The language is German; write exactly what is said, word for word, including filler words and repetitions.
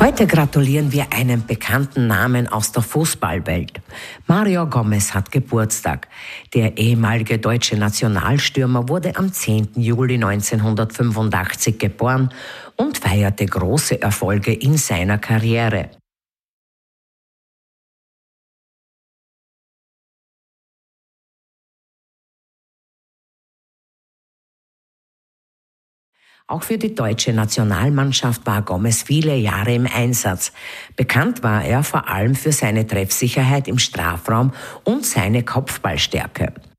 Heute gratulieren wir einem bekannten Namen aus der Fußballwelt. Mario Gomez hat Geburtstag. Der ehemalige deutsche Nationalstürmer wurde am zehnten Juli neunzehnhundertfünfundachtzig geboren und feierte große Erfolge in seiner Karriere. Auch für die deutsche Nationalmannschaft war Gomez viele Jahre im Einsatz. Bekannt war er vor allem für seine Treffsicherheit im Strafraum und seine Kopfballstärke.